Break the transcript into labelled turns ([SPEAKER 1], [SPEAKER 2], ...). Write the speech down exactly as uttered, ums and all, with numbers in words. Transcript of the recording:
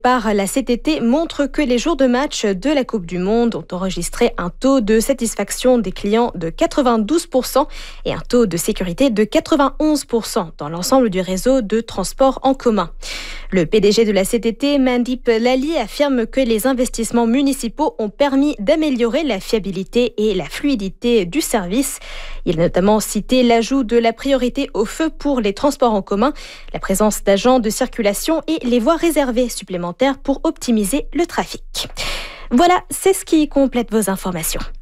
[SPEAKER 1] par la C T T montre que les jours de match de la Coupe du Monde ont enregistré un taux de satisfaction des clients de quatre-vingt-douze pour cent et un taux de sécurité de quatre-vingt-onze pour cent dans l'ensemble du réseau de transport en commun. Le P D G de la C T T, Mandip Lally, affirme que les investissements municipaux ont permis d'améliorer la fiabilité et la fluidité du service. Il a notamment cité l'ajout de la priorité au feu pour les transports en commun, la présence d'agents de circulation et les voies réservées supplémentaires pour optimiser le trafic. Voilà, c'est ce qui complète vos informations.